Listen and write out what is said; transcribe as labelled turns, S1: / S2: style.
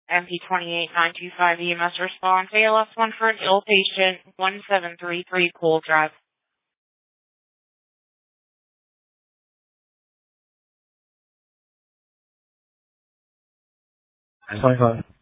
S1: MP28925 EMS response. ALS1 for an ill patient, 1733 Cole Drive.
S2: 25.